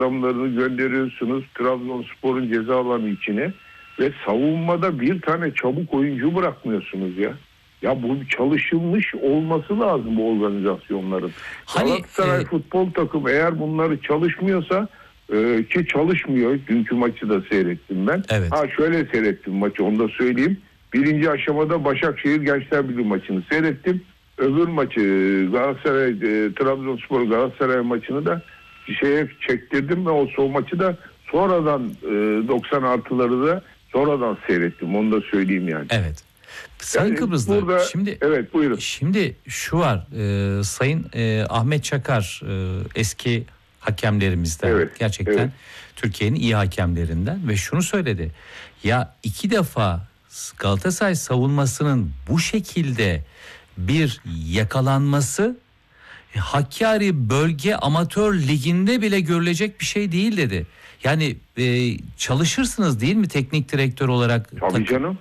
adamlarını gönderiyorsunuz Trabzonspor'un ceza alanı içine ve savunmada bir tane çabuk oyuncu bırakmıyorsunuz ya. Ya bu çalışılmış olması lazım bu organizasyonların. Galatasaray futbol takımı eğer bunları çalışmıyorsa ki çalışmıyor. Dünkü maçı da seyrettim ben. Evet. Şöyle seyrettim maçı, onu da söyleyeyim. Birinci aşamada Başakşehir Gençlerbirliği maçını seyrettim. Öbür maçı Galatasaray Trabzonspor Galatasaray maçını da şeye çektirdim ve o maçı da sonradan 90 artıları da sonradan seyrettim. Onu da söyleyeyim yani. Evet. Sayın Kıbrıslı, burada, şimdi evet buyurun. Şimdi şu var, Sayın Ahmet Çakar eski hakemlerimizden, evet, gerçekten evet. Türkiye'nin iyi hakemlerinden ve şunu söyledi. Ya 2 defa Galatasaray savunmasının bu şekilde bir yakalanması Hakkari Bölge Amatör Ligi'nde bile görülecek bir şey değil dedi. Yani çalışırsınız değil mi teknik direktör olarak? Tabii canım.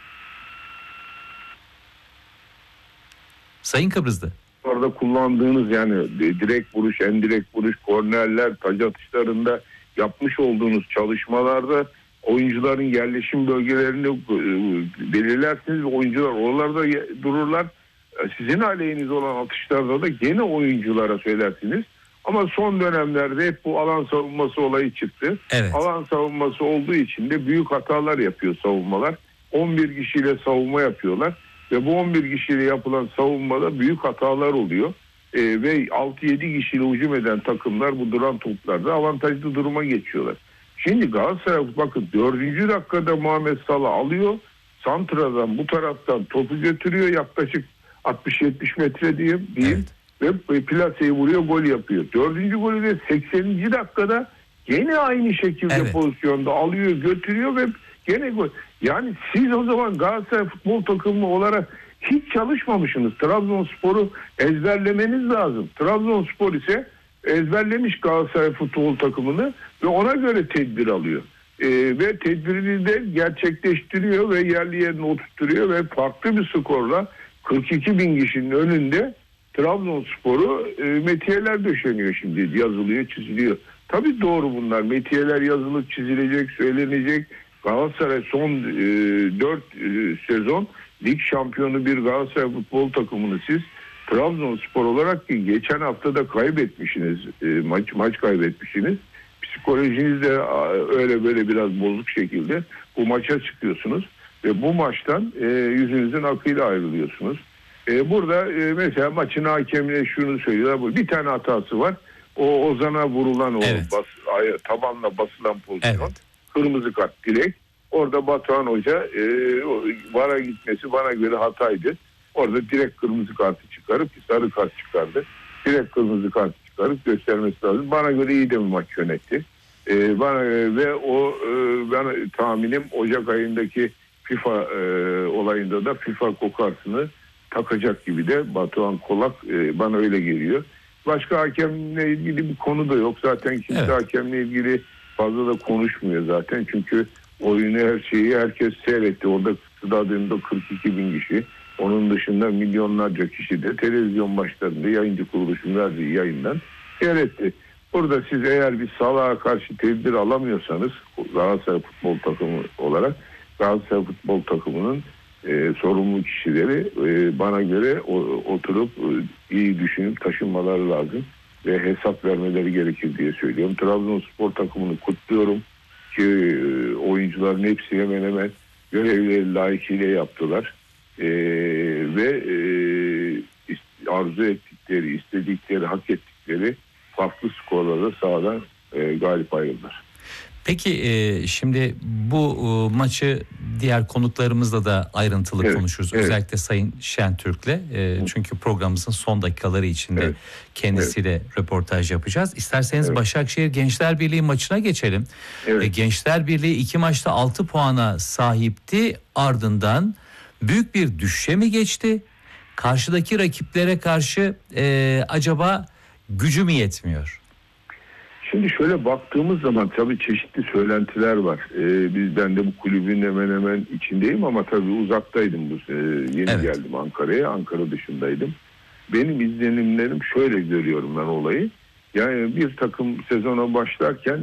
Sayın Kıbrıslı. Orada kullandığınız yani direkt vuruş, endirekt vuruş, kornerler, taç atışlarında yapmış olduğunuz çalışmalarda oyuncuların yerleşim bölgelerini belirlersiniz ve oyuncular oralarda dururlar. Sizin aleyhinize olan atışlarda da gene oyunculara söylersiniz. Ama son dönemlerde hep bu alan savunması olayı çıktı. Evet. Alan savunması olduğu için de büyük hatalar yapıyor savunmalar. 11 kişiyle savunma yapıyorlar. Ve bu 11 kişiyle yapılan savunmada büyük hatalar oluyor. Ve 6-7 kişiyle hücum eden takımlar bu duran toplarda avantajlı duruma geçiyorlar. Şimdi Galatasaray bakın 4. dakikada Muhammed Salah alıyor. Santra'dan bu taraftan topu götürüyor yaklaşık 60-70 metre diyeyim. Evet. Ve plaseyi vuruyor, gol yapıyor. 4. golü de 80. dakikada gene aynı şekilde pozisyonda alıyor, götürüyor ve gene gol. Yani siz o zaman Galatasaray futbol takımı olarak hiç çalışmamışsınız. Trabzonspor'u ezberlemeniz lazım. Trabzonspor ise ezberlemiş Galatasaray futbol takımını ve ona göre tedbir alıyor. Ve tedbirini de gerçekleştiriyor ve yerli yerine oturtuyor ve farklı bir skorla 42 bin kişinin önünde Trabzonspor'u metiyeler döşeniyor şimdi. Yazılıyor, çiziliyor. Tabii doğru bunlar. Metiyeler yazılıp çizilecek, söylenecek. Galatasaray son 4 sezon lig şampiyonu bir Galatasaray futbol takımını siz Trabzonspor olarak ki geçen hafta da kaybetmişsiniz. Maç kaybetmişsiniz. Psikolojiniz de öyle böyle biraz bozuk şekilde bu maça çıkıyorsunuz. Ve bu maçtan yüzünüzün akıyla ayrılıyorsunuz. Burada mesela maçın hakemine şunu söylüyorlar. Bir tane hatası var. O Ozan'a vurulan tabanla basılan pozisyon. Evet. Kırmızı kart direkt. Orada Batuhan Hoca VAR'a gitmesi bana göre hataydı. Orada direkt kırmızı kartı çıkarıp sarı kart çıkardı. Direkt kırmızı kart çıkarıp göstermesi lazım. Bana göre iyi de bir maç yönetti. Ben tahminim Ocak ayındaki FIFA olayında da FIFA kokartını takacak gibi de Batuhan Kolak bana öyle geliyor. Başka hakemle ilgili bir konu da yok. Zaten kimse hakemle ilgili fazla da konuşmuyor zaten. Çünkü oyunu her şeyi herkes seyretti. Orada stadyumda 42 bin kişi. Onun dışında milyonlarca kişi de televizyon maçlarında yayıncı kuruluşun verdiği yayından seyretti. Burada siz eğer bir Salah'a karşı tedbir alamıyorsanız Galatasaray futbol takımı olarak Galatasaray futbol takımının sorumlu kişileri bana göre oturup iyi düşünüp taşınmaları lazım ve hesap vermeleri gerekir diye söylüyorum. Trabzonspor takımını kutluyorum ki oyuncuların hepsi hemen hemen görevleri layıkıyla yaptılar ve arzu ettikleri, istedikleri, hak ettikleri farklı skorlarda sahadan galip ayrıldılar. Peki şimdi bu maçı diğer konuklarımızla da ayrıntılı konuşuruz. Evet. Özellikle Sayın Şentürk'le. Çünkü programımızın son dakikaları içinde kendisiyle röportaj yapacağız. İsterseniz Başakşehir Gençler Birliği maçına geçelim. Evet. Gençler Birliği 2 maçta 6 puana sahipti. Ardından büyük bir düşüşe mi geçti? Karşıdaki rakiplere karşı acaba gücü mü yetmiyor? Şimdi şöyle baktığımız zaman tabii çeşitli söylentiler var. Ben de bu kulübün hemen hemen içindeyim ama tabii uzaktaydım. Yeni geldim Ankara'ya. Ankara dışındaydım. Benim izlenimlerim şöyle görüyorum ben olayı. Yani bir takım sezona başlarken